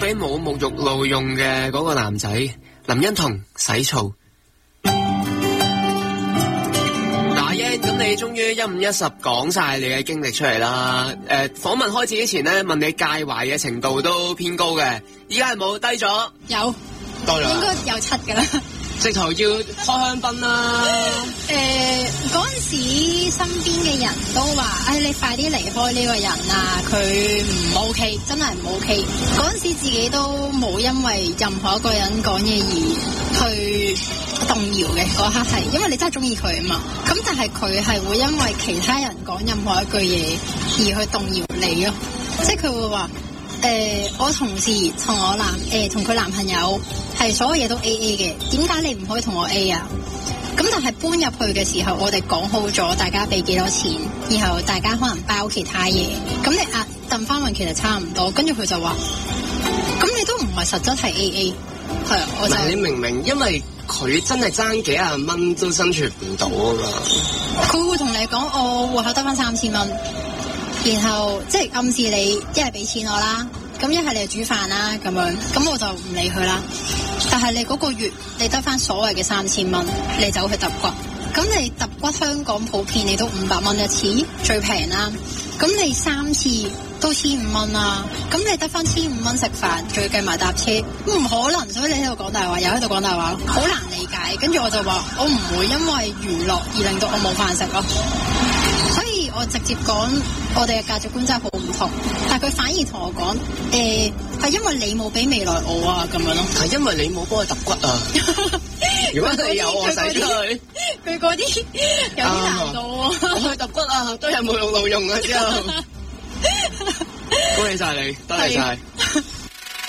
俾冇沐浴露用嘅嗰個男仔林欣彤洗澡。咁你終於150講晒你嘅經歷出嚟啦。訪問開始之前咧，問你介懷嘅程度都偏高嘅，依家係冇低咗？ 有， 多咗， 應該有7㗎啦。 直頭要開香檳啦。 嗰陣時身邊嘅人都話，你快啲離開呢個人啊，佢唔 OK，真係唔 OK。嗰陣時自己都冇因為任何一個人講嘢而去動搖嘅，嗰刻係因為你真係中意佢啊嘛。咁但係佢係會因為其他人講任何一句嘢而去動搖你咯，即係佢會話。我同事同同佢男朋友係所有嘢都 AA 嘅，點解你唔可以同我 A 啊？咁但係搬入去嘅時候，我哋講好咗大家俾幾多錢，然後大家可能包其他嘢，咁你揼翻勻其實差唔多，跟住佢就話，咁你都唔係實質係 AA， 係啊，我就你明明因為佢真係爭幾廿蚊都生存唔到啊嘛， 佢會同你講我戶口得翻3000蚊。然後即係暗示你一係俾錢我啦，咁一係你就煮飯啦咁樣，咁我就唔理佢啦。但係你嗰個月你得翻所謂嘅3000蚊，你走去揼骨，咁你揼骨香港普遍你都500蚊一次最平啦，咁你3次都1500蚊啦，咁你得翻1500蚊食飯，仲要計埋搭車，唔可能，所以你喺度講大話，又喺度講大話咯，好難理解。跟住我就話我唔會因為娛樂而令到我冇飯食咯。所以我直接講，我哋嘅價值觀真係好唔同，但係佢反而同我講，係因為你冇俾未來我啊咁樣咯。係因為你冇幫佢揼骨啊。如果你有我使出去， 佢嗰啲有啲難度喎。 我去揼骨啊，都有冇用路用啊之後。恭喜晒你，多謝晒。